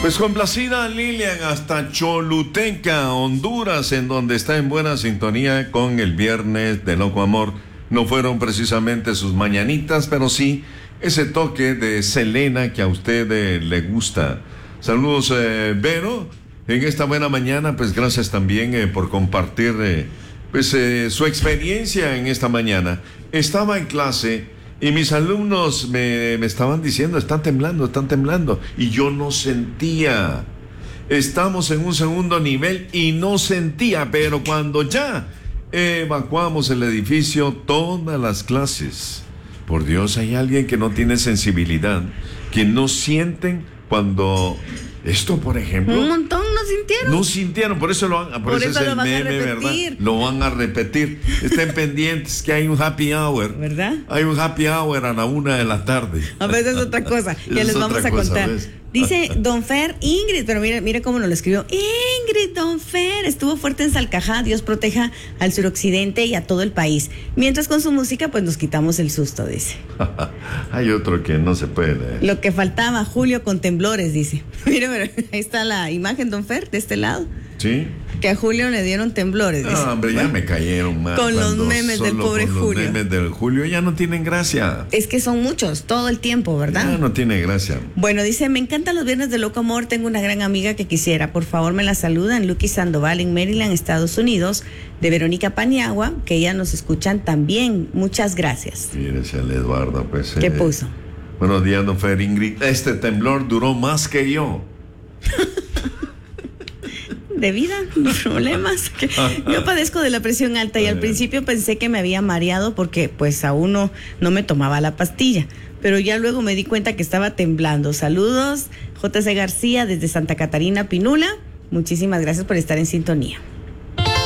Pues complacida Lilian hasta Choluteca, Honduras, en donde está en buena sintonía con el viernes de Loco Amor. No fueron precisamente sus mañanitas, pero sí ese toque de Selena que a usted le gusta. Saludos, Vero, en esta buena mañana. Pues gracias también por compartir su experiencia en esta mañana. Estaba en clase y mis alumnos me estaban diciendo, están temblando, y yo no sentía. Estamos en un segundo nivel y no sentía, pero cuando ya evacuamos el edificio, todas las clases, por Dios, hay alguien que no tiene sensibilidad, que no sienten cuando esto, por ejemplo, un montón no sintieron, por eso por eso es el meme, ¿verdad? Lo van a repetir. Estén pendientes que hay un happy hour, ¿verdad? Hay un happy hour a la 1:00 p.m. A veces es otra cosa, ya les vamos a contar. Dice Don Fer, Ingrid, pero mire cómo nos lo escribió. Ingrid, Don Fer, estuvo fuerte en Salcajá, Dios proteja al suroccidente y a todo el país. Mientras con su música, pues nos quitamos el susto, dice. Hay otro que no se puede leer. Lo que faltaba, Julio con temblores, dice. Mire, ahí está la imagen, Don Fer, de este lado. Sí. Que a Julio le dieron temblores. Dice. No, hombre, ya me cayeron mal. Con los memes del pobre Julio. Los memes del Julio ya no tienen gracia. Es que son muchos, todo el tiempo, ¿verdad? Ya no tiene gracia. Bueno, dice, me encantan los viernes de Loco Amor. Tengo una gran amiga que quisiera, por favor, me la saludan. Lucky Sandoval en Maryland, Estados Unidos. De Verónica Paniagua, que ellas nos escuchan también. Muchas gracias. Mírese al Eduardo, pues. ¿Qué puso? Buenos días, don Fer, Ingrid. Este temblor duró más que yo. De vida, problemas. Yo padezco de la presión alta y al principio pensé que me había mareado porque pues aún no me tomaba la pastilla, pero ya luego me di cuenta que estaba temblando. Saludos, JC García desde Santa Catarina, Pinula. Muchísimas gracias por estar en sintonía.